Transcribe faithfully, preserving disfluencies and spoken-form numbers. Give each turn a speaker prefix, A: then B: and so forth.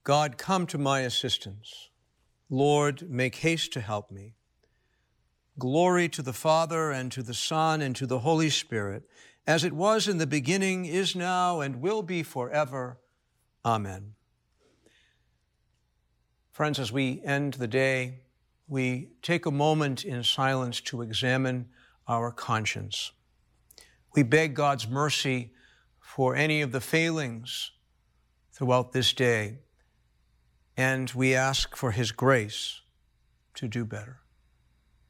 A: God, come to my assistance. Lord, make haste to help me. Glory to the Father, and to the Son, and to the Holy Spirit, as it was in the beginning, is now, and will be forever. Amen. Friends, as we end the day, we take a moment in silence to examine our conscience. We beg God's mercy for any of the failings throughout this day, and we ask for his grace to do better.